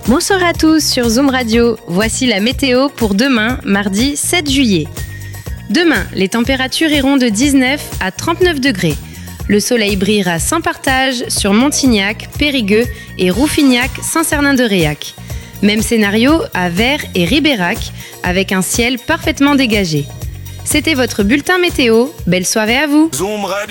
Bonsoir à tous sur Zoom Radio. Voici la météo pour demain, mardi 7 juillet. Demain, les températures iront de 19 à 39 degrés. Le soleil brillera sans partage sur Montignac, Périgueux et Rouffignac-Saint-Cernin-de-Réac. Même scénario à Vert et Ribérac, avec un ciel parfaitement dégagé. C'était votre bulletin météo. Belle soirée à vous.